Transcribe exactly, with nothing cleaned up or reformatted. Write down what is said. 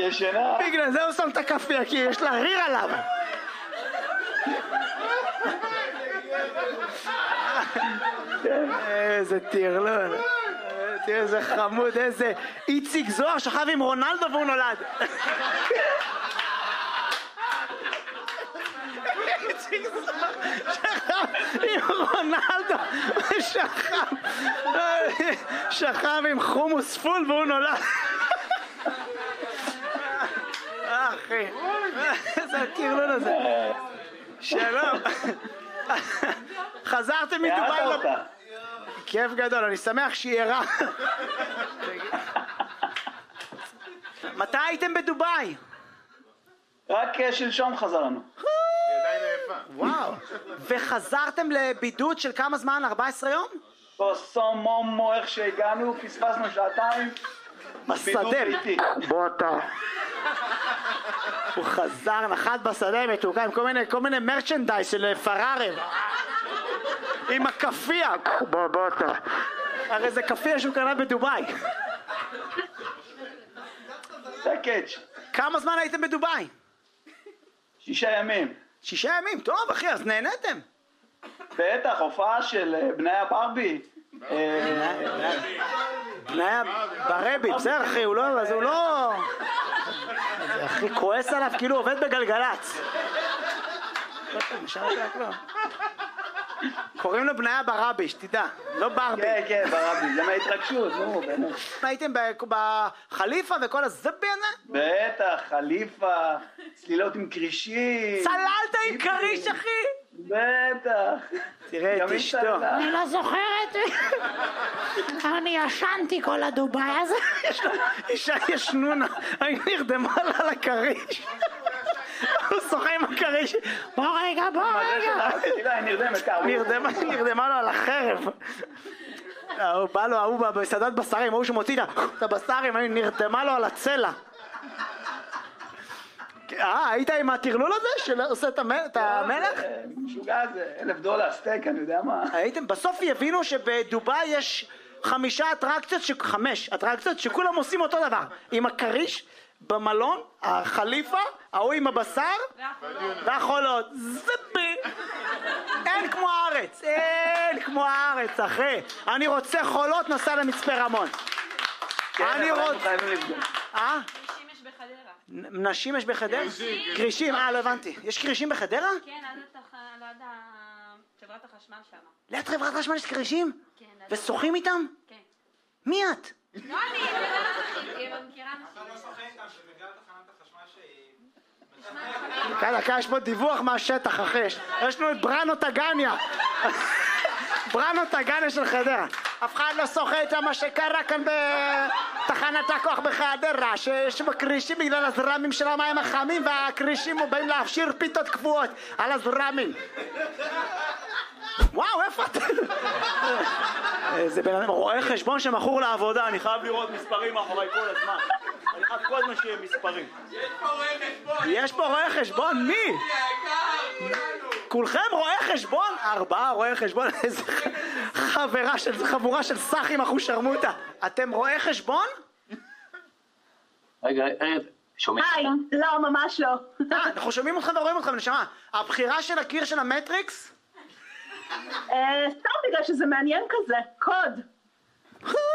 ישנה. בגלל זה הוא שם את הכאפיה, כי יש לה ריר עליו. איזה טרלול. תראה איזה חמוד, איזה איציק זוהר שכב עם רונלדו והוא נולד. איציק זוהר שכב עם רונלדו ושכב שכב עם חומוס פול והוא נולד. אחי, איזה הטרלול הזה. שלום. חזרתם מדובאי? כיף גדול, אני שמח שהיא ערה. מתי הייתם בדובאי? רק שלשום חזרנו. וואו. וחזרתם לבידוד של כמה זמן? ארבעה עשר יום? בסו מומו, איך שהגענו, פספסנו שעתיים. בשדה. בוא אתה. הוא חזר, נחת בשדה מתוקה עם כל מיני, כל מיני מרצ'נדייז של פרארי. עם הכאפיה. בוא, בוא אתה. הרי זה כאפיה שהוא קנה בדובאי. זה הקאץ'. כמה זמן הייתם בדובאי? שישה ימים. שישה ימים? טוב אחי, אז נהנתם. בטח, הופעה של בני הברבי. בני הברבי, בסדר אחי, הוא לא... אז הוא לא... אחי, כועס עליו כאילו עובד בגלגלץ. קוראים לו בניה ברבי, שתדע, לא ברבי. כן, כן, ברבי, זה מההתרגשות, נו, באמת. הייתם בחליפה וכל הזבי הזה? בטח, חליפה, צלילות עם קרישים. צללת עם קריש, אחי? בטח. תראה את אשתו. אני לא זוכרת. אני ישנתי כל הדובאי הזה. אישה ישנונה, אני נרדמה לה על הקריש. הוא שוחה עם הקריש. בוא רגע, בוא רגע. תראה, היא נרדמת. נרדמה לו על החרב. הוא בא לו, הוא בסעדת בשרים, הוא שמוציא את הבשרים, אני נרדמה לו על הצלע. אה, היית עם הטרלול הזה שעושה את המלך? משוגע זה, אלף דולר, סטייק, אני יודע מה. הייתם, בסוף יבינו שבדובאי יש חמישה אטרקציות, חמש אטרקציות שכולם עושים אותו דבר. עם הקריש, במלון, החליפה, ההוא עם הבשר, והחולות. זבי! אין כמו הארץ, אין כמו הארץ, אחי. אני רוצה חולות, נסע למצפה רמון. אני רוצה... אה? נשים יש בחדרה? קרישים, אה, לא הבנתי. יש קרישים בחדרה? כן, עד חברת החשמל שם. ליד חברת החשמל יש קרישים? כן. ושוחים איתם? כן. מי את? לא אני, אני מכירה נשים. לא שוחים איתם, שבגלל תחנת החשמל שהיא... דקה, דקה, יש פה דיווח מהשטח, אחי. יש לנו את בראנו טגניה. בראנו טגניה של חדרה. אף אחד לא שוחה איתם מה שקרה כאן בתחנת הכוח בחדרה, שיש בקרישים בגלל הזרמים של המים החמים, והקרישים באים להפשיר פיתות קבועות על הזרמים. וואו, איפה אתה? זה בן אדם, רואה חשבון שמכור לעבודה, אני חייב לראות מספרים מאחורי כל הזמן. אני חייב כל הזמן שיהיה מספרים. יש פה רואה חשבון! יש פה רואה חשבון? מי? כולכם רואי חשבון? ארבעה רואי חשבון? איזה חברה של, חבורה של סחים אחושרמוטה. אתם רואי חשבון? רגע, רגע, שומעים? היי, לא, ממש לא. אה, אנחנו שומעים אותך ורואים אותך, ונשמה. הבחירה של הקיר של המטריקס? סתם בגלל שזה מעניין כזה, קוד.